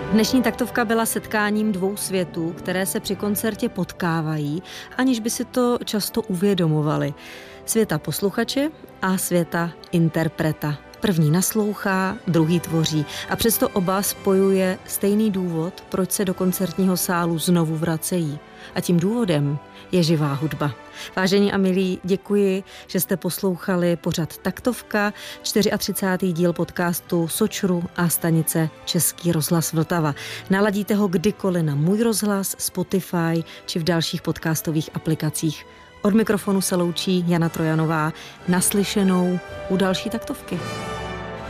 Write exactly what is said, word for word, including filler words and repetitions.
Dnešní taktovka byla setkáním dvou světů, které se při koncertě potkávají, aniž by si to často uvědomovali. Světa posluchače a světa interpreta. První naslouchá, druhý tvoří a přesto oba spojuje stejný důvod, proč se do koncertního sálu znovu vracejí. A tím důvodem je živá hudba. Vážení a milí, děkuji, že jste poslouchali pořad Taktovka, třicátý čtvrtý díl podcastu Sočru a stanice Český rozhlas Vltava. Naladíte ho kdykoliv na Můj rozhlas, Spotify či v dalších podcastových aplikacích. Od mikrofonu se loučí Jana Trojanová. Naslyšenou u další taktovky.